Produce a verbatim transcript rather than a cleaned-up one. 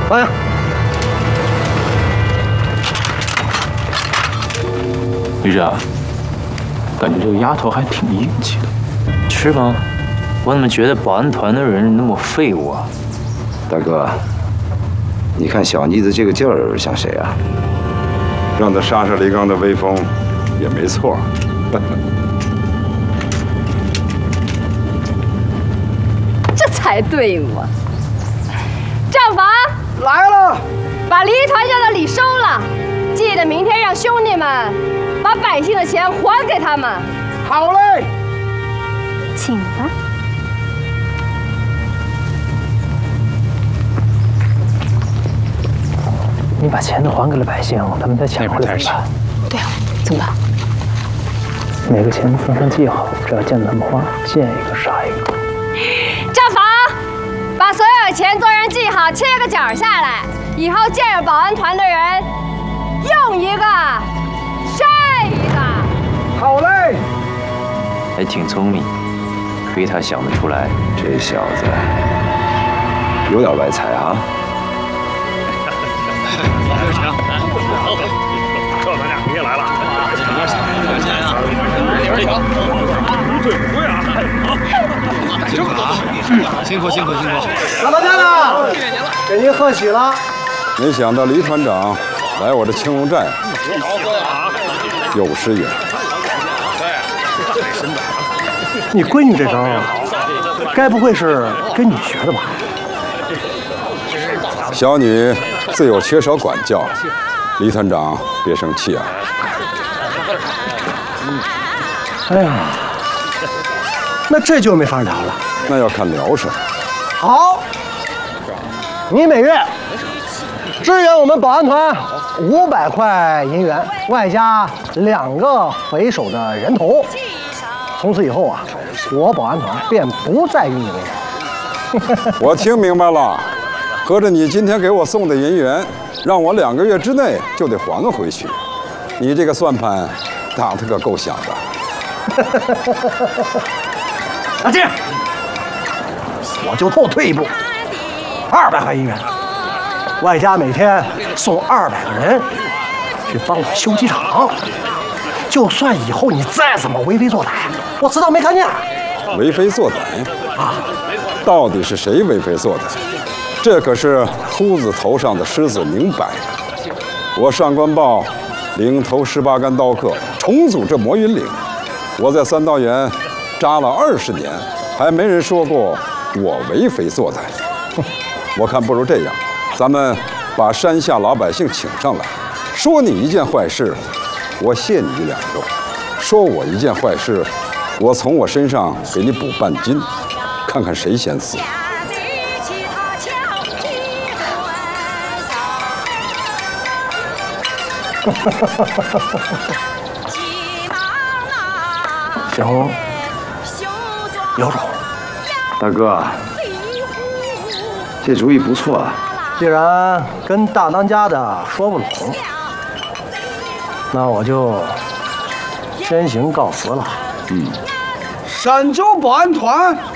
欢迎。 旅长，感觉这个丫头还挺硬气的，是吗？我怎么觉得保安团的人那么废物啊？ 大哥，你看小妮子这个劲儿像谁啊？让她杀杀李刚的威风，也没错。 这才对嘛！账房来了， 把梨团家的礼收了，记得明天让兄弟们把百姓的钱还给他们。 好嘞， 请吧。 你把钱都还给了百姓，他们再抢回来怎么办？ 对啊，怎么办？ 每个钱封上记号，只要见到他们花，见一个杀一个。 账房，把所有的钱做上记号，切个角下来，以后见着保安团的人，用一个杀一个。 好嘞， 还挺聪明，亏他想得出来。 这小子有点外财啊。 赵团长，你也来了。无醉不归啊！这么多，辛苦辛苦辛苦！ 老大家呢？给您贺喜了。 没想到黎团长来我这青龙寨，有失远。 你闺女这招，该不会是跟你学的吧？ 小女自有缺少管教，黎团长别生气啊。 哎呀，那这就没法聊了。 那要看聊什么。 好，你每月支援我们保安团五百块银元，外加两个匪首的人头。从此以后啊，我保安团便不再与你为难。 我听明白了，合着你今天给我送的银元，让我两个月之内就得还回去。你这个算盘打得可够响的。 那这样，我就后退一步，二百块银元，外加每天送二百个人去帮我修机场。就算以后你再怎么为非作歹，我知道没看见。 为非作歹啊！到底是谁为非作歹？这可是秃子头上的狮子明摆的。我上官豹领头十八干刀客重组这魔云岭，我在三道园扎了二十年，还没人说过我为非作歹。我看不如这样，咱们把山下老百姓请上来，说你一件坏事，我卸你一两肉；说我一件坏事，我从我身上给你补半斤，看看谁先死。 行，有种。 大哥，这主意不错啊。 既然跟大当家的说不拢，那我就先行告辞了。 嗯。 山州保安团